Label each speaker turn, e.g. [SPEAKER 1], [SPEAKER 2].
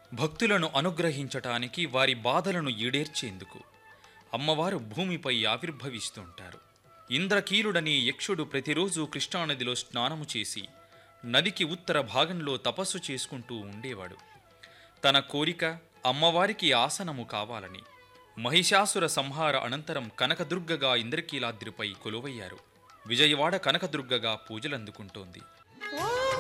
[SPEAKER 1] భక్తులను అనుగ్రహించటానికి, వారి బాధలను ఈడేర్చేందుకు అమ్మవారు భూమిపై ఆవిర్భవిస్తుంటారు. ఇంద్రకీలుడనే యక్షుడు ప్రతిరోజు కృష్ణానదిలో స్నానము చేసి నదికి ఉత్తర భాగంలో తపస్సు చేసుకుంటూ ఉండేవాడు. తన కోరిక అమ్మవారికి ఆసనము కావాలని. మహిషాసుర సంహార అనంతరం కనకదుర్గగా ఇంద్రకీలాద్రిపై కొలువయ్యారు. విజయవాడ కనకదుర్గగా పూజలందుకుంటోంది.